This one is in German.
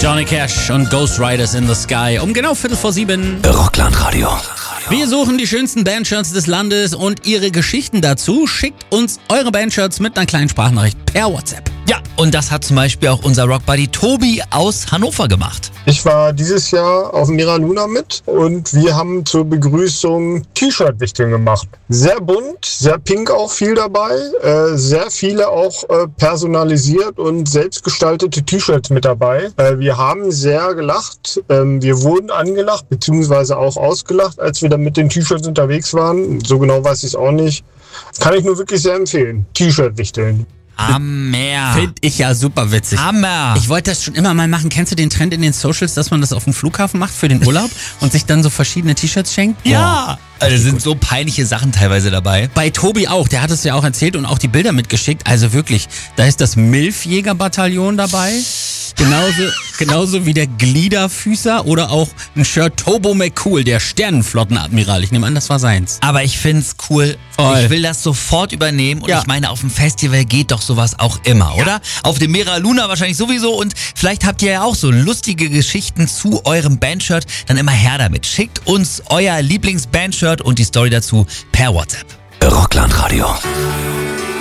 Johnny Cash und Ghost Riders in the Sky um genau 6:45. Rocklandradio. Wir suchen die schönsten Bandshirts des Landes und ihre Geschichten dazu. Schickt uns eure Bandshirts mit einer kleinen Sprachnachricht per WhatsApp. Ja, und das hat zum Beispiel auch unser Rockbuddy Tobi aus Hannover gemacht. Ich war dieses Jahr auf Mira Luna mit und wir haben zur Begrüßung T-Shirt-Wichteln gemacht. Sehr bunt, sehr pink auch viel dabei, sehr viele auch personalisiert und selbstgestaltete T-Shirts mit dabei. Wir haben sehr gelacht, wir wurden angelacht bzw. auch ausgelacht, als wir dann mit den T-Shirts unterwegs waren. So genau weiß ich es auch nicht. Kann ich nur wirklich sehr empfehlen. T-Shirt-Wichteln. Hammer. Finde ich ja super witzig. Hammer. Ich wollte das schon immer mal machen. Kennst du den Trend in den Socials, dass man das auf dem Flughafen macht für den Urlaub und sich dann so verschiedene T-Shirts schenkt? Ja. Also sind so peinliche Sachen teilweise dabei. Bei Tobi auch, der hat es ja auch erzählt und auch die Bilder mitgeschickt. Also wirklich, da ist das Milfjäger-Bataillon dabei. Genauso wie der Gliederfüßer oder auch ein Shirt Turbo McCool, der Sternenflottenadmiral. Ich nehme an, das war seins. Aber ich find's cool. Voll. Ich will das sofort übernehmen. Und Ja. ich meine, auf dem Festival geht doch sowas auch immer, oder? Auf dem Mira Luna wahrscheinlich sowieso. Und vielleicht habt ihr ja auch so lustige Geschichten zu eurem Bandshirt. Dann immer her damit. Schickt uns euer Lieblingsbandshirt und die Story dazu per WhatsApp. Rocklandradio.